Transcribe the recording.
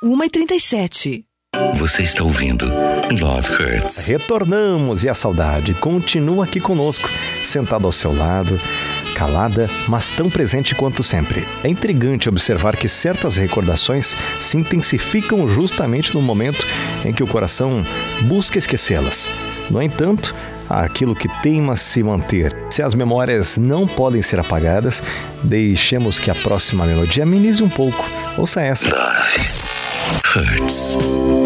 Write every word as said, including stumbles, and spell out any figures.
uma e trinta e sete. Você está ouvindo Love Hurts. Retornamos e a saudade continua aqui conosco, sentado ao seu lado, calada, mas tão presente quanto sempre. É intrigante observar que certas recordações se intensificam justamente no momento em que o coração busca esquecê-las. No entanto, há aquilo que teima se manter. Se as memórias não podem ser apagadas, deixemos que a próxima melodia amenize um pouco. Ouça essa. Love Hurts.